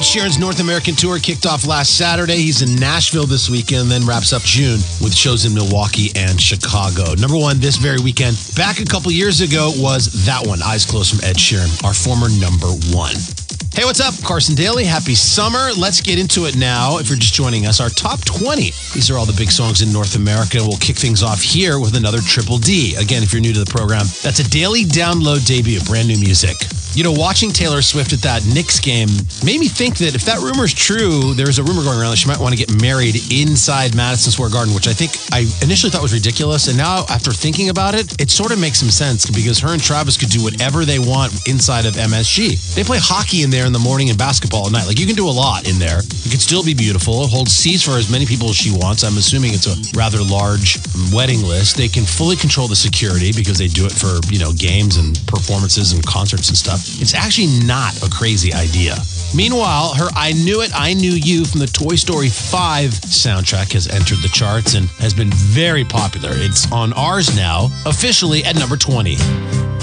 Sheeran's North American tour kicked off last Saturday. He's in Nashville this weekend, then wraps up June with shows in Milwaukee and Chicago. Number one this very weekend, back a couple years ago, was that one, Eyes Closed from Ed Sheeran, our former number one. Hey, what's up? Carson Daly. Happy summer. Let's get into it now. If you're just joining us, our top 20. These are all the big songs in North America. We'll kick things off here with another Triple D. Again, if you're new to the program, that's a daily download debut, brand new music. You know, watching Taylor Swift at that Knicks game made me think that if that rumor is true, there's a rumor going around that she might want to get married inside Madison Square Garden, which I think I initially thought was ridiculous. And now, after thinking about it, it sort of makes some sense because her and Travis could do whatever they want inside of MSG. They play hockey in there in the morning and basketball at night. Like, you can do a lot in there. It could still be beautiful. It holds seats for as many people as she wants. I'm assuming it's a rather large wedding list. They can fully control the security because they do it for, you know, games and performances and concerts and stuff. It's actually not a crazy idea. Meanwhile, her I Knew It, I Knew You from the Toy Story 5 soundtrack has entered the charts and has been very popular. It's on ours now, officially at number 20.